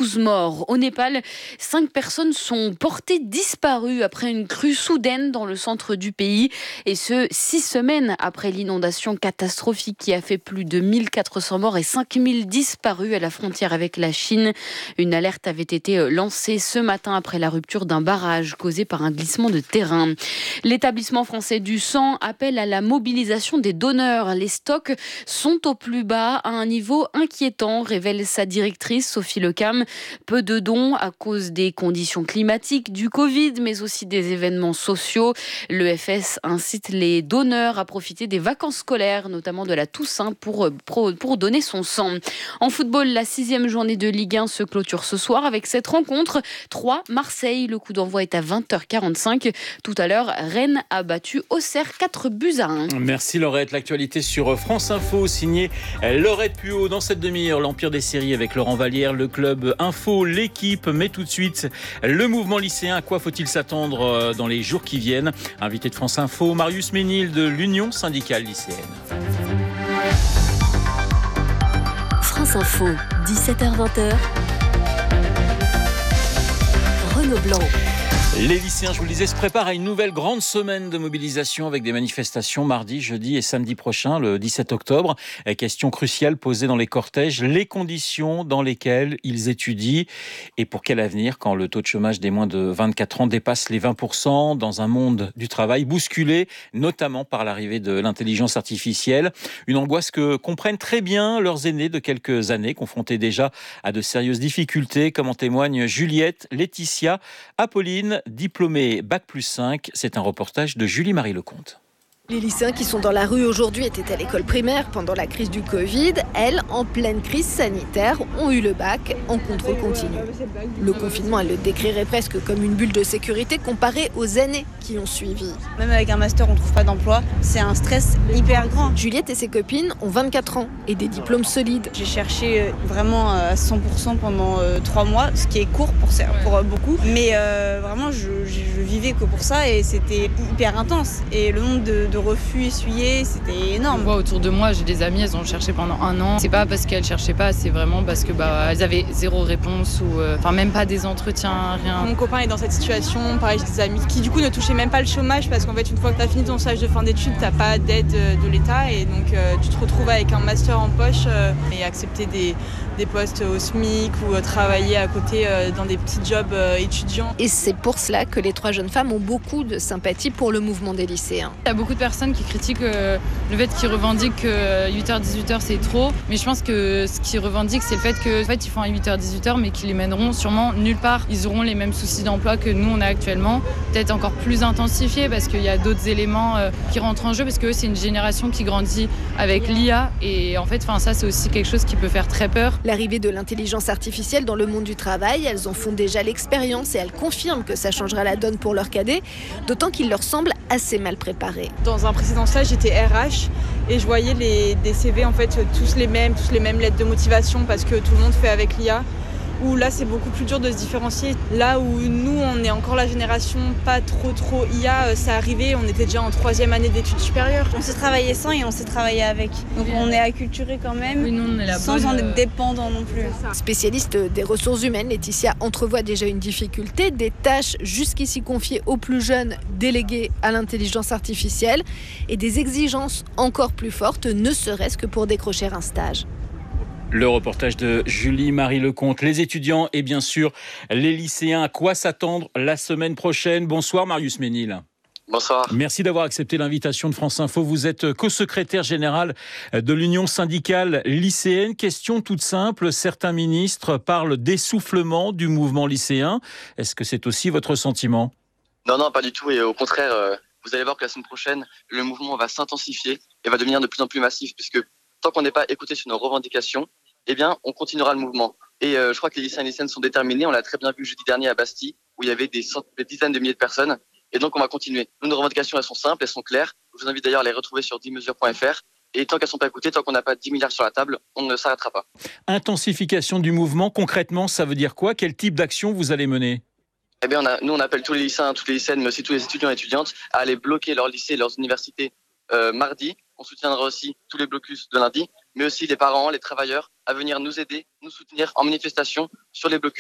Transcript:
12 morts. Au Népal, 5 personnes sont portées disparues après une crue soudaine dans le centre du pays. Et ce, 6 semaines après l'inondation catastrophique qui a fait plus de 1400 morts et 5000 disparus à la frontière avec la Chine. Une alerte avait été lancée ce matin après la rupture d'un barrage causé par un glissement de terrain. L'établissement français du sang appelle à la mobilisation des donneurs. Les stocks sont au plus bas, à un niveau inquiétant, révèle sa directrice Sophie Lecam. Peu de dons à cause des conditions climatiques, du Covid, mais aussi des événements sociaux. L'EFS incite les donneurs à profiter des vacances scolaires, notamment de la Toussaint, pour donner son sang. En football, la 6e journée de Ligue 1 se clôture ce soir avec cette rencontre. 3 Marseille, le coup d'envoi est à 20h45. Tout à l'heure, Rennes a battu Auxerre 4-1. Merci Laurette. L'actualité sur France Info, signée Laurette Puot. Dans cette demi-heure, l'Empire des séries avec Laurent Vallière, le club Info, l'équipe. Mais tout de suite, le mouvement lycéen. À quoi faut-il s'attendre dans les jours qui viennent? Invité de France Info, Marius Ménil de l'Union syndicale lycéenne. France Info, 17h-20h. Renaud Blanc. Les lycéens, je vous le disais, se préparent à une nouvelle grande semaine de mobilisation avec des manifestations mardi, jeudi et samedi prochain, le 17 octobre. Question cruciale posée dans les cortèges, les conditions dans lesquelles ils étudient et pour quel avenir quand le taux de chômage des moins de 24 ans dépasse les 20% dans un monde du travail bousculé, notamment par l'arrivée de l'intelligence artificielle. Une angoisse que comprennent très bien leurs aînés de quelques années, confrontés déjà à de sérieuses difficultés, comme en témoignent Juliette, Laetitia, Apolline, diplômée Bac+5, c'est un reportage de Julie-Marie Lecomte. Les lycéens qui sont dans la rue aujourd'hui étaient à l'école primaire pendant la crise du Covid. Elles, en pleine crise sanitaire, ont eu le bac en contrôle continu. Le confinement, elles le décriraient presque comme une bulle de sécurité comparée aux années qui ont suivi. Même avec un master, on ne trouve pas d'emploi. C'est un stress hyper grand. Juliette et ses copines ont 24 ans et des diplômes solides. J'ai cherché vraiment à 100% pendant 3 mois, ce qui est court pour beaucoup. Mais vraiment, je vivais que pour ça et c'était hyper intense. Et le nombre de refus essuyés, c'était énorme. Je vois autour de moi, j'ai des amies, elles ont cherché pendant 1 an. C'est pas parce qu'elles cherchaient pas, c'est vraiment parce que elles avaient 0 réponse ou même pas des entretiens, rien. Mon copain est dans cette situation, pareil, j'ai des amis qui du coup ne touchaient même pas le chômage parce qu'en fait une fois que tu as fini ton stage de fin d'études, t'as pas d'aide de l'État et donc tu te retrouves avec un master en poche et accepter des postes au SMIC ou travailler à côté dans des petits jobs étudiants. Et c'est pour cela que les 3 jeunes femmes ont beaucoup de sympathie pour le mouvement des lycéens. Il y a beaucoup de personnes qui critiquent le fait qu'ils revendiquent que 8h-18h c'est trop, mais je pense que ce qu'ils revendiquent c'est le fait qu'ils font à 8h-18h mais qu'ils les mèneront sûrement nulle part. Ils auront les mêmes soucis d'emploi que nous on a actuellement, peut-être encore plus intensifiés parce qu'il y a d'autres éléments qui rentrent en jeu parce que c'est une génération qui grandit avec l'IA et en fait ça c'est aussi quelque chose qui peut faire très peur. L'arrivée de l'intelligence artificielle dans le monde du travail, elles en font déjà l'expérience et elles confirment que ça changera la donne pour leurs cadets, d'autant qu'ils leur semblent assez mal préparés. Dans un précédent stage, j'étais RH et je voyais des CV en fait tous les mêmes lettres de motivation parce que tout le monde fait avec l'IA. Où là c'est beaucoup plus dur de se différencier. Là où nous on est encore la génération pas trop IA, ça arrivait, on était déjà en 3e année d'études supérieures. On s'est travaillé sans et on s'est travaillé avec. Donc on est acculturé quand même, oui, nous, on est sans en être dépendant non plus. Spécialiste des ressources humaines, Laetitia entrevoit déjà une difficulté, des tâches jusqu'ici confiées aux plus jeunes déléguées à l'intelligence artificielle et des exigences encore plus fortes, ne serait-ce que pour décrocher un stage. Le reportage de Julie-Marie Lecomte. Les étudiants et bien sûr les lycéens, à quoi s'attendre la semaine prochaine? Bonsoir Marius Ménil. Bonsoir. Merci d'avoir accepté l'invitation de France Info. Vous êtes co-secrétaire général de l'Union syndicale lycéenne. Question toute simple, certains ministres parlent d'essoufflement du mouvement lycéen. Est-ce que c'est aussi votre sentiment? Non, pas du tout. Et au contraire, vous allez voir que la semaine prochaine, le mouvement va s'intensifier et va devenir de plus en plus massif puisque tant qu'on n'est pas écouté sur nos revendications, eh bien, on continuera le mouvement. Et je crois que les lycéens et lycéennes sont déterminés. On l'a très bien vu jeudi dernier à Bastille, où il y avait des dizaines de milliers de personnes. Et donc, on va continuer. Nos revendications, elles sont simples, elles sont claires. Je vous invite d'ailleurs à les retrouver sur 10mesures.fr. Et tant qu'elles ne sont pas écoutées, tant qu'on n'a pas 10 milliards sur la table, on ne s'arrêtera pas. Intensification du mouvement, concrètement, ça veut dire quoi? Quel type d'action vous allez mener? Eh bien, nous, on appelle tous les lycéens, toutes les lycéennes, mais aussi tous les étudiants et étudiantes à aller bloquer leurs lycées et leurs universités mardi. On soutiendra aussi tous les blocus de lundi, mais aussi les parents, les travailleurs, à venir nous aider, nous soutenir en manifestation sur les blocus.